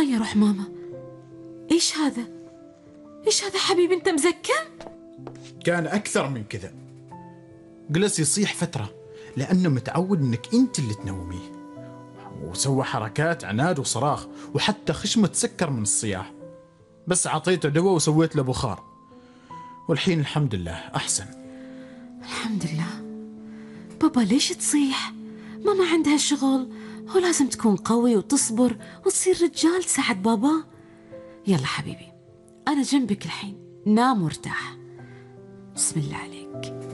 يا روح ماما، ايش هذا؟ ايش هذا حبيبي، انت مزكم؟ كان أكثر من كذا. جلس يصيح فترة لأنه متعود إنك أنت اللي تنوميه، وسوى حركات عناد وصراخ، وحتى خشمه تسكر من الصياح. بس عطيته دواء وسويت له بخار، والحين الحمد لله أحسن. الحمد لله. بابا ليش تصيح؟ ماما عندها شغل، ولازم تكون قوي وتصبر وتصير رجال تساعد بابا. يلا حبيبي، أنا جنبك الحين، نام وارتاح. بسم الله عليك.